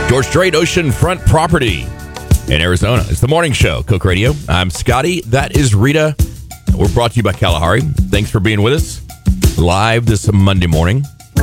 Your Strait Oceanfront property in Arizona. It's the morning show, Cook Radio. I'm Scotty. That is Rita. We're brought to you by Kalahari. Thanks for being with us live this Monday morning.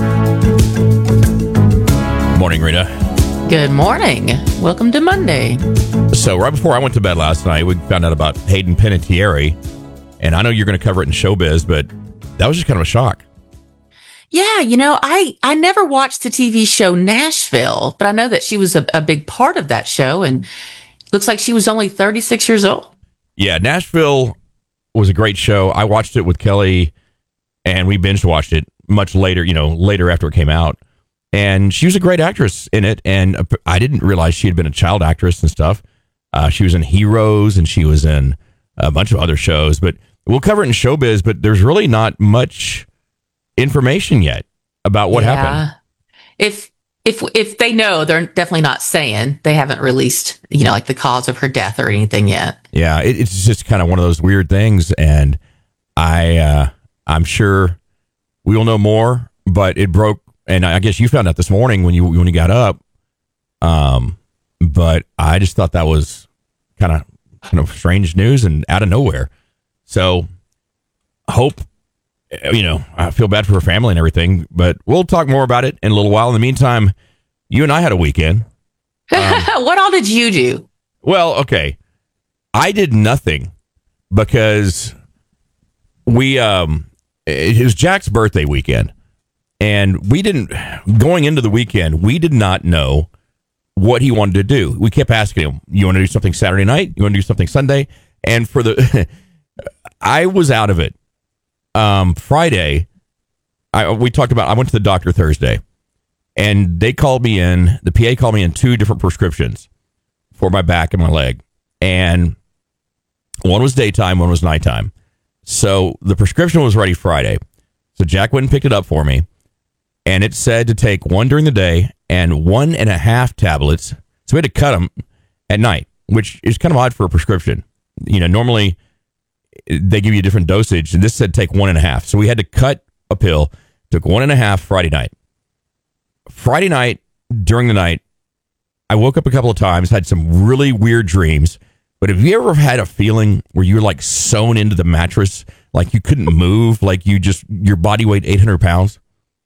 Morning, Rita. Good morning. Welcome to Monday. So right before I went to bed last night, we found out about Hayden Panettiere. And I know you're going to cover it in showbiz, but that was just kind of a shock. Yeah, you know, I never watched the TV show Nashville, but I know that she was a big part of that show, and looks like she was only 36 years old. Yeah, Nashville was a great show. I watched it with Kelly, and we binge watched it much later, later after it came out. And she was a great actress in it, and I didn't realize she had been a child actress and stuff. She was in Heroes, and she was in a bunch of other shows, but we'll cover it in showbiz, but there's really not much information yet about what happened. If they know, they're definitely not saying. They haven't released, like the cause of her death or anything yet. Yeah, it's just kind of one of those weird things, and I'm sure we will know more. But it broke, and I guess you found out this morning when you got up. But I just thought that was kind of strange news and out of nowhere. So hope. I feel bad for her family and everything, but we'll talk more about it in a little while. In the meantime, you and I had a weekend. What all did you do? Well, okay. I did nothing because it was Jack's birthday weekend, and going into the weekend, we did not know what he wanted to do. We kept asking him, you want to do something Saturday night? You want to do something Sunday? And I was out of it. Friday, I went to the doctor Thursday, and they called me in. The PA called me in 2 different prescriptions for my back and my leg, and one was daytime, one was nighttime. So the prescription was ready Friday. So Jack went and picked it up for me, and it said to take 1 during the day and 1.5 tablets. So we had to cut them at night, which is kind of odd for a prescription. Normally they give you a different dosage, and this said take 1.5. So we had to cut a pill, took 1.5 Friday night. Friday night, during the night, I woke up a couple of times, had some really weird dreams. But have you ever had a feeling where you're like sewn into the mattress, like you couldn't move, like your body weighed 800 pounds?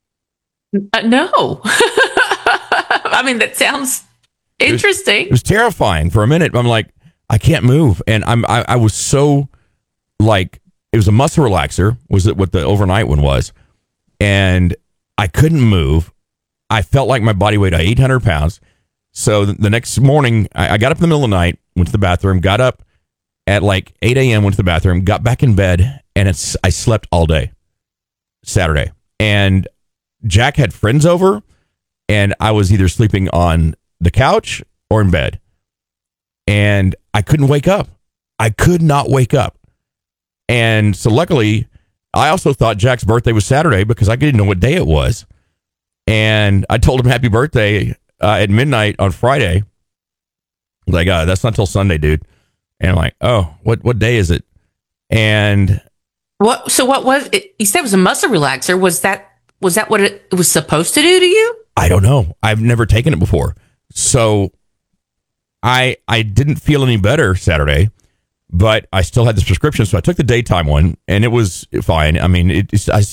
No. I mean, that sounds interesting. It was terrifying for a minute. I'm like, I can't move. And I was so... like, it was a muscle relaxer, was it what the overnight one was, and I couldn't move. I felt like my body weighed 800 pounds. So the next morning, I got up in the middle of the night, went to the bathroom, got up at like 8 a.m., went to the bathroom, got back in bed, and I slept all day Saturday. And Jack had friends over, and I was either sleeping on the couch or in bed. And I couldn't wake up. I could not wake up. And so luckily, I also thought Jack's birthday was Saturday because I didn't know what day it was. And I told him happy birthday at midnight on Friday. Like, that's not till Sunday, dude. And I'm like, oh, what day is it? And what was it? You said it was a muscle relaxer. Was that what it was supposed to do to you? I don't know. I've never taken it before. So I didn't feel any better Saturday. But I still had this prescription, so I took the daytime one, and it was fine. I mean, I